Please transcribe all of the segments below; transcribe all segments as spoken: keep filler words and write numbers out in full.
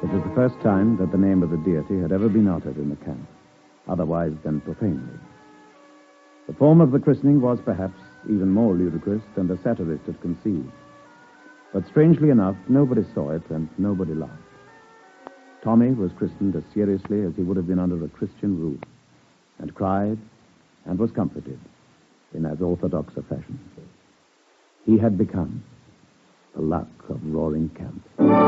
It was the first time that the name of the deity had ever been uttered in the camp, otherwise than profanely. The form of the christening was perhaps even more ludicrous than the satirist had conceived. But strangely enough, nobody saw it and nobody laughed. Tommy was christened as seriously as he would have been under a Christian roof, and cried and was comforted in as orthodox a fashion. He had become the Luck of Roaring Camp.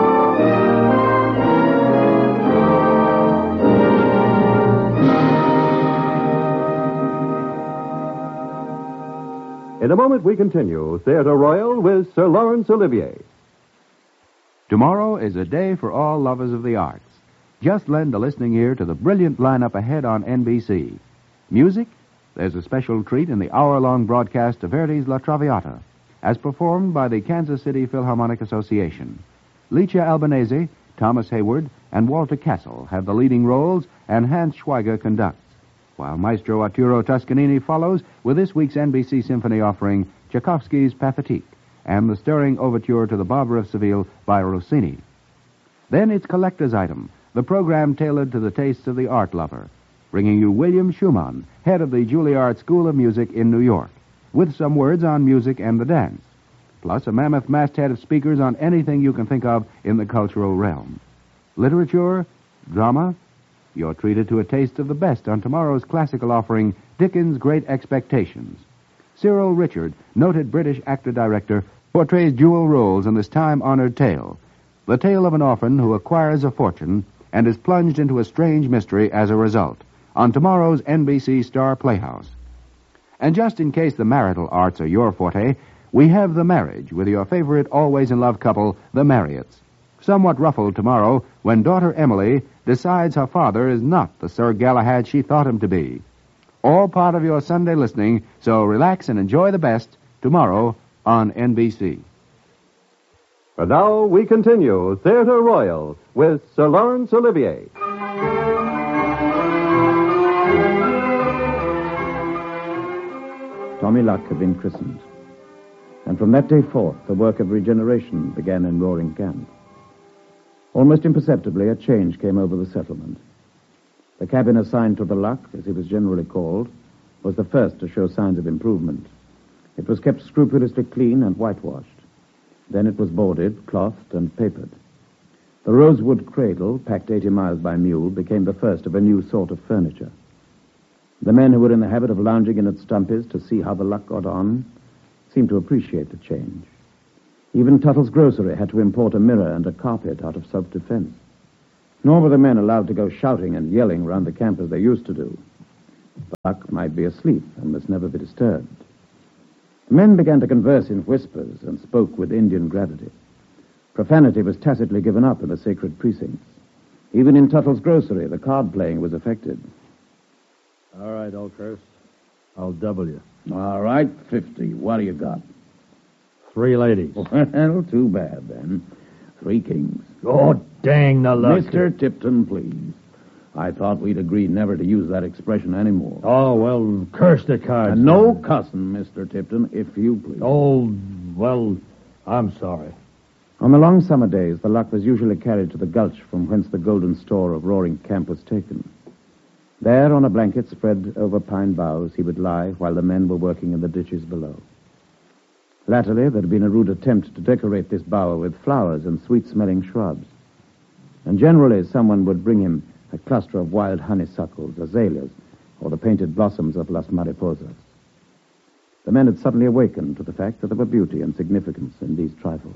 In a moment, we continue Theatre Royal with Sir Laurence Olivier. Tomorrow is a day for all lovers of the arts. Just lend a listening ear to the brilliant lineup ahead on N B C. Music? There's a special treat in the hour-long broadcast of Verdi's La Traviata, as performed by the Kansas City Philharmonic Association. Licia Albanese, Thomas Hayward, and Walter Castle have the leading roles, and Hans Schweiger conducts, while Maestro Arturo Toscanini follows with this week's N B C Symphony offering Tchaikovsky's Pathétique and the stirring overture to the Barber of Seville by Rossini. Then it's Collector's Item, the program tailored to the tastes of the art lover, bringing you William Schumann, head of the Juilliard School of Music in New York, with some words on music and the dance, plus a mammoth masthead of speakers on anything you can think of in the cultural realm. Literature, drama, you're treated to a taste of the best on tomorrow's classical offering, Dickens' Great Expectations. Cyril Richard, noted British actor-director, portrays dual roles in this time-honored tale, the tale of an orphan who acquires a fortune and is plunged into a strange mystery as a result, on tomorrow's N B C Star Playhouse. And just in case the marital arts are your forte, we have The Marriage with your favorite always-in-love couple, the Marriotts. Somewhat ruffled tomorrow when daughter Emily decides her father is not the Sir Galahad she thought him to be. All part of your Sunday listening, so relax and enjoy the best tomorrow on N B C. And now we continue Theatre Royal with Sir Laurence Olivier. Tommy Luck had been christened, and from that day forth the work of regeneration began in Roaring Camp. Almost imperceptibly, a change came over the settlement. The cabin assigned to the Luck, as he was generally called, was the first to show signs of improvement. It was kept scrupulously clean and whitewashed. Then it was boarded, clothed, and papered. The rosewood cradle, packed eighty miles by mule, became the first of a new sort of furniture. The men who were in the habit of lounging in its stumpies to see how the Luck got on seemed to appreciate the change. Even Tuttle's grocery had to import a mirror and a carpet out of self-defense. Nor were the men allowed to go shouting and yelling around the camp as they used to do. The Luck might be asleep and must never be disturbed. The men began to converse in whispers and spoke with Indian gravity. Profanity was tacitly given up in the sacred precincts. Even in Tuttle's grocery, the card-playing was affected. All right, Oakhurst. I'll double you. All right, fifty. What do you got? Three ladies. Well, too bad, then. Three kings. Oh, dang the luck. Mister Tipton, please. I thought we'd agreed never to use that expression anymore. Oh, well, curse the cards. And no cussing, Mister Tipton, if you please. Oh, well, I'm sorry. On the long summer days, the Luck was usually carried to the gulch from whence the golden store of Roaring Camp was taken. There, on a blanket spread over pine boughs, he would lie while the men were working in the ditches below. Latterly, there had been a rude attempt to decorate this bower with flowers and sweet-smelling shrubs. And generally, someone would bring him a cluster of wild honeysuckles, azaleas, or the painted blossoms of Las Mariposas. The men had suddenly awakened to the fact that there were beauty and significance in these trifles.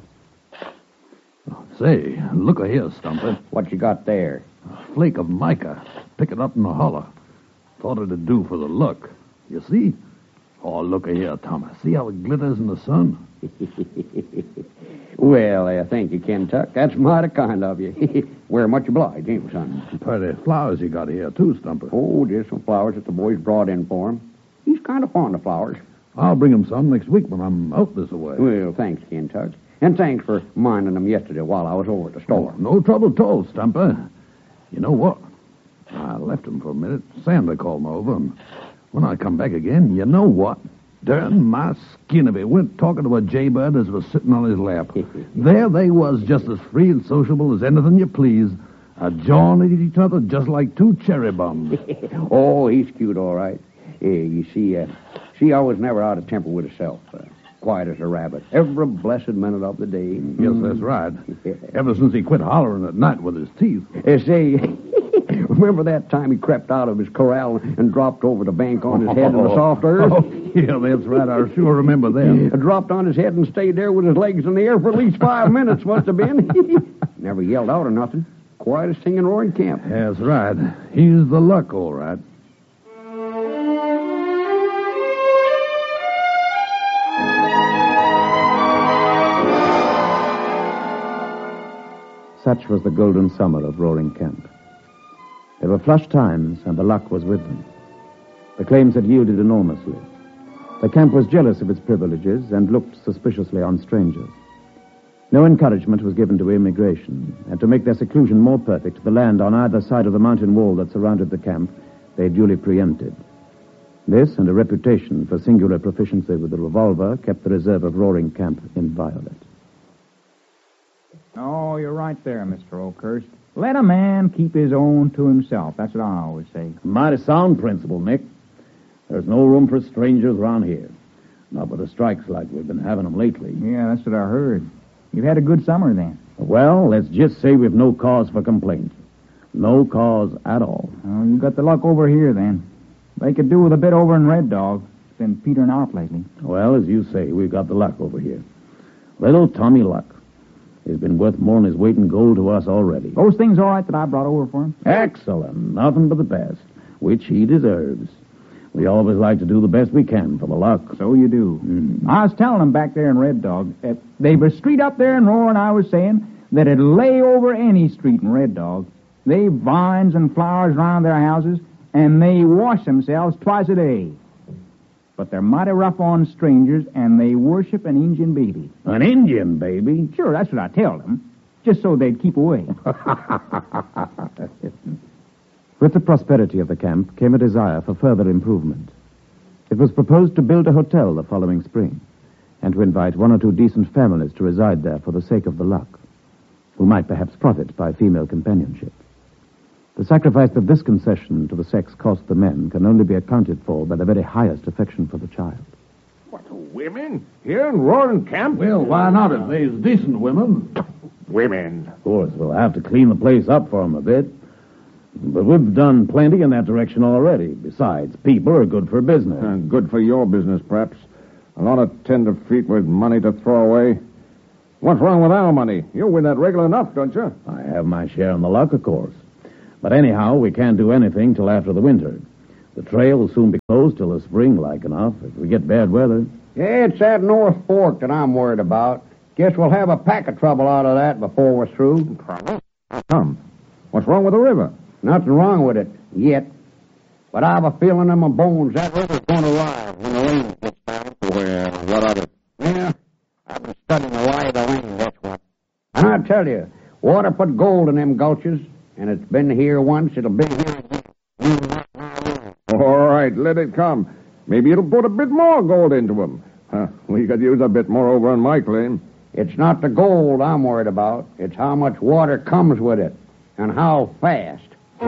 Say, look here, Stumper. What you got there? A flake of mica. Pick it up in the holler. Thought it'd do for the look. You see? Oh, look here, Thomas. See how it glitters in the sun? Well, I thank you, Kentuck. That's mighty kind of you. We're much obliged, ain't we, son? Pretty flowers you got here, too, Stumper. Oh, just some flowers that the boys brought in for him. He's kind of fond of flowers. I'll bring him some next week when I'm out this way. Well, thanks, Kentuck. And thanks for minding them yesterday while I was over at the store. Oh, no trouble at all, Stumper. You know what? I left him for a minute. Sander called me over, and when I come back again, you know what? Darn my skin if he went talking to a jaybird as was sitting on his lap. There they was, just as free and sociable as anything you please, A jawing at each other just like two cherry bums. Oh, he's cute, all right. Yeah, you see, uh, she always never out of temper with herself. Uh, quiet as a rabbit. Every blessed minute of the day. Yes, that's right. Ever since he quit hollering at night with his teeth. Uh, say, remember that time he crept out of his corral and dropped over the bank on his head in the soft earth? Oh, yeah, that's right. I sure remember that. Dropped on his head and stayed there with his legs in the air for at least five minutes, must have been. Never yelled out or nothing. Quietest thing in Roaring Camp. That's right. He's the luck, all right. Such was the golden summer of Roaring Camp. There were flush times, and the luck was with them. The claims had yielded enormously. The camp was jealous of its privileges and looked suspiciously on strangers. No encouragement was given to immigration, and to make their seclusion more perfect, the land on either side of the mountain wall that surrounded the camp they duly preempted. This, and a reputation for singular proficiency with the revolver, kept the reserve of Roaring Camp inviolate. Oh, you're right there, Mister Oakhurst. Let a man keep his own to himself. That's what I always say. Mighty sound principle, Nick. There's no room for strangers around here. Not with the strikes like we've been having them lately. Yeah, that's what I heard. You've had a good summer, then. Well, let's just say we've no cause for complaint. No cause at all. Oh, you got the luck over here, then. They could do with a bit over in Red Dog. It's been petering out lately. Well, as you say, we've got the luck over here. Little Tommy Luck. He's been worth more than his weight in gold to us already. Those things all right that I brought over for him? Excellent. Nothing but the best, which he deserves. We always like to do the best we can for the luck. So you do. Mm. I was telling them back there in Red Dog, that they were street up there in Roaring, I was saying that it'd lay over any street in Red Dog. They've vines and flowers around their houses, and they wash themselves twice a day. But they're mighty rough on strangers, and they worship an Indian baby. An Indian baby? Sure, that's what I tell them, just so they'd keep away. With the prosperity of the camp came a desire for further improvement. It was proposed to build a hotel the following spring, and to invite one or two decent families to reside there for the sake of the luck, who might perhaps profit by female companionship. The sacrifice that this concession to the sex cost the men can only be accounted for by the very highest affection for the child. What, women? Here in Roaring Camp? Well, why not if there's decent women? Women. Of course, we'll have to clean the place up for him a bit. But we've done plenty in that direction already. Besides, people are good for business. Uh, good for your business, perhaps. A lot of tenderfeet with money to throw away. What's wrong with our money? You win that regular enough, don't you? I have my share in the luck, of course. But anyhow, we can't do anything till after the winter. The trail will soon be closed till the spring, like enough, if we get bad weather. Yeah, it's that North Fork that I'm worried about. Guess we'll have a pack of trouble out of that before we're through. Trouble? Come. What's wrong with the river? Nothing wrong with it, yet. But I've a feeling in my bones that river's going to rise when the rain gets down. Well, what of it? Yeah, I've been studying the lie of the rain, that's what. And I tell you, water put gold in them gulches, and it's been here once, it'll be here again. All right, let it come. Maybe it'll put a bit more gold into them. Huh, we could use a bit more over on my claim. It's not the gold I'm worried about. It's how much water comes with it, and how fast.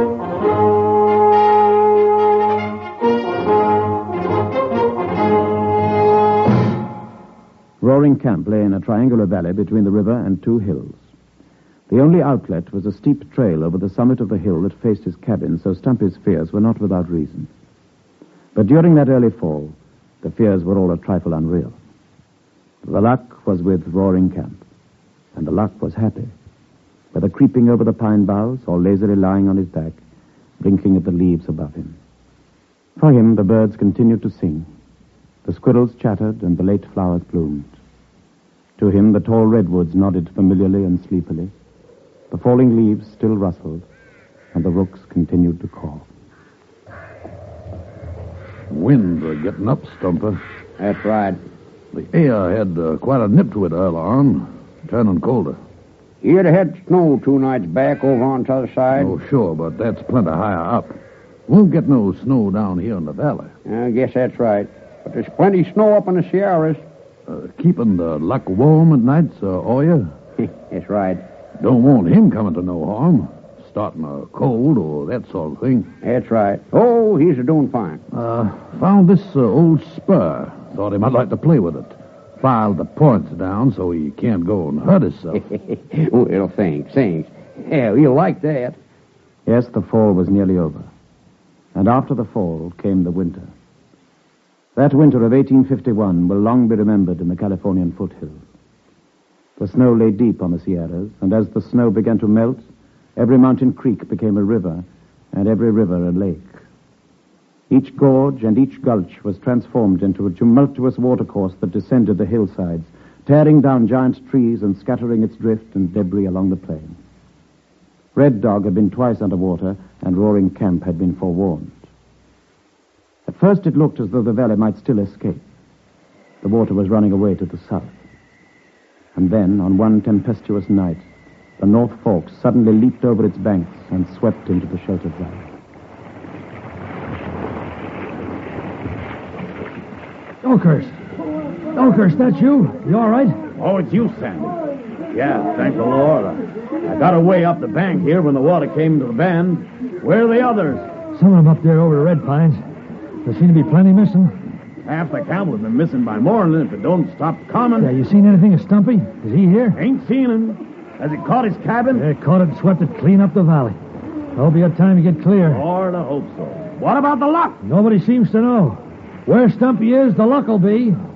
Roaring Camp lay in a triangular valley between the river and two hills. The only outlet was a steep trail over the summit of the hill that faced his cabin, so Stumpy's fears were not without reason. But during that early fall, the fears were all a trifle unreal. The luck was with Roaring Camp, and the luck was happy, whether creeping over the pine boughs or lazily lying on his back, blinking at the leaves above him. For him, the birds continued to sing. The squirrels chattered, and the late flowers bloomed. To him, the tall redwoods nodded familiarly and sleepily. The falling leaves still rustled, and the rooks continued to call. Winds are getting up, Stumper. That's right. The air had uh, quite a nip to it earlier on, turning colder. You'd have had snow two nights back over on the other side. Oh, sure, but that's plenty higher up. Won't get no snow down here in the valley. I guess that's right. But there's plenty snow up in the Sierras. Uh, keeping the luck warm at nights, uh, are you? That's right. Don't want him coming to no harm. starting a cold or that sort of thing. That's right. Oh, he's a doing fine. Uh, found this uh, old spur. Thought he might like to play with it. Filed the points down so he can't go and hurt himself. Well, thanks, thanks. Yeah, he'll like that. Yes, the fall was nearly over. And after the fall came the winter. That winter of eighteen fifty-one will long be remembered in the Californian foothills. The snow lay deep on the Sierras, and as the snow began to melt, every mountain creek became a river, and every river a lake. Each gorge and each gulch was transformed into a tumultuous watercourse that descended the hillsides, tearing down giant trees and scattering its drift and debris along the plain. Red Dog had been twice underwater, and Roaring Camp had been forewarned. At first it looked as though the valley might still escape. The water was running away to the south. And then, on one tempestuous night, the North Fork suddenly leaped over its banks and swept into the sheltered valley. Oakhurst. Oakhurst, that's you? You all right? Oh, it's you, Sandy. Yeah, thank the Lord. I, I got away up the bank here when the water came to the bend. Where are the others? Some of them up there over the Red Pines. There seem to be plenty missing. Half the camp will have been missing by morning if it don't stop coming. Yeah, you seen anything of Stumpy? Is he here? Ain't seen him. Has he caught his cabin? Yeah, caught it and swept it clean up the valley. I hope you got time to get clear. Lord, I hope so. What about the luck? Nobody seems to know. Where Stumpy is, the luck will be.